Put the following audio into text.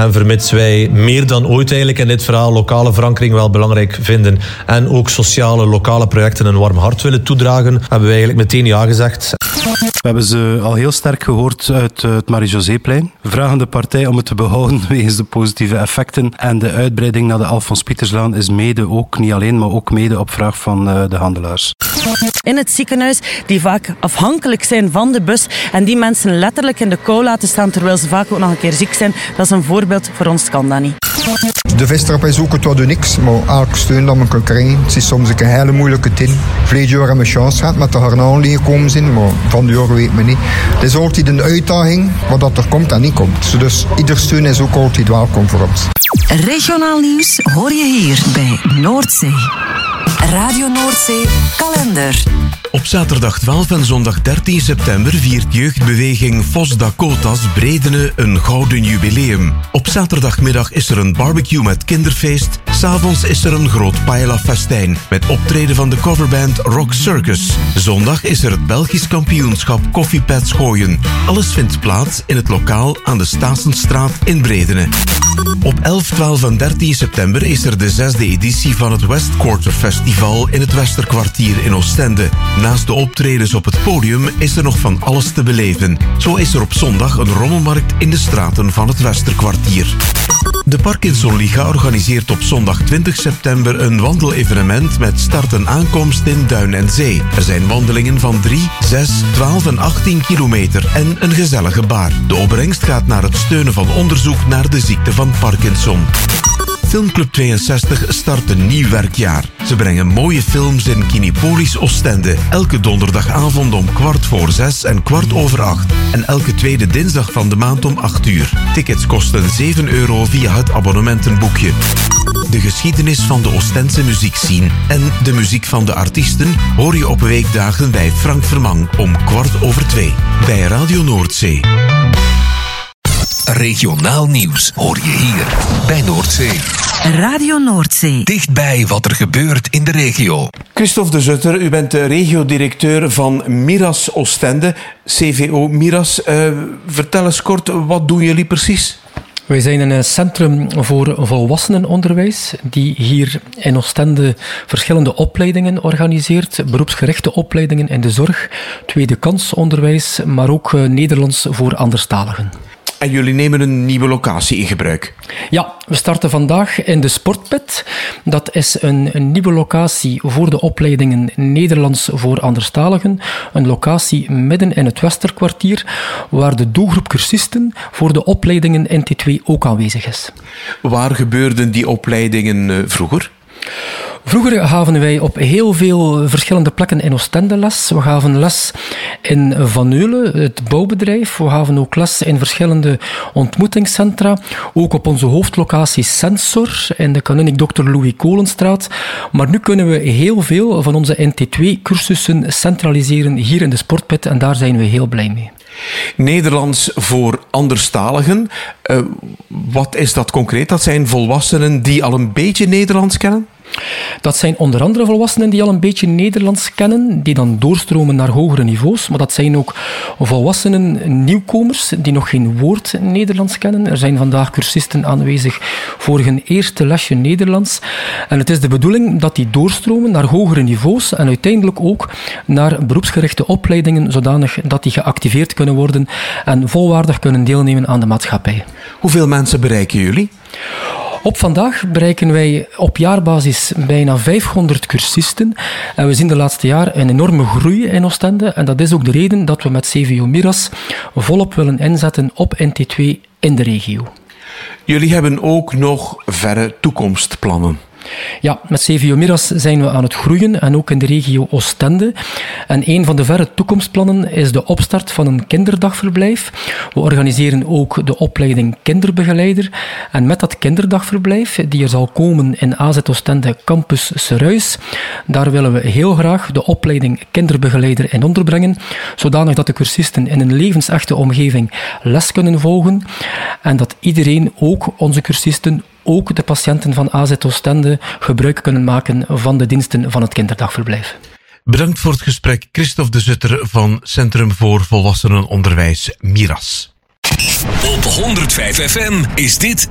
En vermits wij meer dan ooit eigenlijk in dit verhaal lokale verankering wel belangrijk vinden en ook sociale, lokale projecten een warm hart willen toedragen, hebben wij eigenlijk meteen ja gezegd. We hebben ze al heel sterk gehoord uit het Marie-José-plein. We vragen de partij om het te behouden wegens de positieve effecten. En de uitbreiding naar de Alfons Pieterslaan is mede ook, niet alleen, maar ook mede op vraag van de handelaars. In het ziekenhuis, die vaak afhankelijk zijn van de bus en die mensen letterlijk in de kou laten staan terwijl ze vaak ook nog een keer ziek zijn. Dat is een voorbeeld. Voor ons kan dat niet. De vistrap is ook het wat niks, maar elke steun dat men kan krijgen. Het is soms een hele moeilijke tin. Verleden jaar hebben we chance gehad met de garnalen die gekomen zijn, maar van de jaar weet men niet. Het is altijd een uitdaging wat dat er komt en niet komt. Dus ieder steun is ook altijd welkom voor ons. Regionaal nieuws hoor je hier bij Noordzee. Radio Noordzee kalender. Op zaterdag 12 en zondag 13 september viert jeugdbeweging Fos Dakotas Bredene een gouden jubileum. Op zaterdagmiddag is er een barbecue met kinderfeest. 's Avonds is er een groot paella-festijn met optreden van de coverband Rock Circus. Zondag is er het Belgisch kampioenschap Koffiepads gooien. Alles vindt plaats in het lokaal aan de Stasenstraat in Bredene. Op 11, 12 en 13 september is er de 6e editie van het West Quarter Festival in het Westerkwartier in Oostende. Naast de optredens op het podium is er nog van alles te beleven. Zo is er op zondag een rommelmarkt in de straten van het Westerkwartier. De Parkinson-liga organiseert op zondag 20 september een wandelevenement met start en aankomst in Duin en Zee. Er zijn wandelingen van 3, 6, 12 en 18 kilometer en een gezellige bar. De opbrengst gaat naar het steunen van onderzoek naar de ziekte van Parkinson. Filmclub 62 start een nieuw werkjaar. Ze brengen mooie films in Kinepolis Oostende. Elke donderdagavond om 6:15 en 7:15. En elke tweede dinsdag van de maand om 8 uur. Tickets kosten €7 via het abonnementenboekje. De geschiedenis van de Oostense muziekscene en de muziek van de artiesten hoor je op weekdagen bij Frank Vermang om 2:15 bij Radio Noordzee. Regionaal nieuws hoor je hier bij Noordzee. Radio Noordzee. Dichtbij wat er gebeurt in de regio. Christophe de Zutter, u bent de regiodirecteur van Miras Oostende, CVO Miras. Vertel eens kort, wat doen jullie precies? Wij zijn een centrum voor volwassenenonderwijs die hier in Oostende verschillende opleidingen organiseert. Beroepsgerichte opleidingen in de zorg, tweede kansonderwijs, maar ook Nederlands voor anderstaligen. En jullie nemen een nieuwe locatie in gebruik? Ja, we starten vandaag in de Sportpit. Dat is een nieuwe locatie voor de opleidingen Nederlands voor anderstaligen. Een locatie midden in het Westerkwartier, waar de doelgroep cursisten voor de opleidingen NT2 ook aanwezig is. Waar gebeurden die opleidingen vroeger? Vroeger gaven wij op heel veel verschillende plekken in Oostende les. We gaven les in Van Eulen, het bouwbedrijf. We gaven ook les in verschillende ontmoetingscentra. Ook op onze hoofdlocatie Sensor in de Kanunnik Dr. Louis Kolenstraat. Maar nu kunnen we heel veel van onze NT2-cursussen centraliseren hier in de Sportpit en daar zijn we heel blij mee. Nederlands voor anderstaligen. Wat is dat concreet? Dat zijn volwassenen die al een beetje Nederlands kennen? Dat zijn onder andere volwassenen die al een beetje Nederlands kennen, die dan doorstromen naar hogere niveaus. Maar dat zijn ook volwassenen, nieuwkomers, die nog geen woord Nederlands kennen. Er zijn vandaag cursisten aanwezig voor hun eerste lesje Nederlands. En het is de bedoeling dat die doorstromen naar hogere niveaus en uiteindelijk ook naar beroepsgerichte opleidingen, zodanig dat die geactiveerd kunnen worden en volwaardig kunnen deelnemen aan de maatschappij. Hoeveel mensen bereiken jullie? Op vandaag bereiken wij op jaarbasis bijna 500 cursisten. En we zien de laatste jaar een enorme groei in Oostende. En dat is ook de reden dat we met CVO Miras volop willen inzetten op NT2 in de regio. Jullie hebben ook nog verre toekomstplannen. Ja, met CVO Miras zijn we aan het groeien en ook in de regio Oostende. En een van de verre toekomstplannen is de opstart van een kinderdagverblijf. We organiseren ook de opleiding kinderbegeleider. En met dat kinderdagverblijf, die er zal komen in AZ Oostende Campus Seruis, daar willen we heel graag de opleiding kinderbegeleider in onderbrengen, zodanig dat de cursisten in een levensechte omgeving les kunnen volgen en dat iedereen, ook onze cursisten, ook de patiënten van AZ Oostende gebruik kunnen maken van de diensten van het kinderdagverblijf. Bedankt voor het gesprek, Christophe de Zutter van Centrum voor Volwassenenonderwijs Miras. Op 105 FM is dit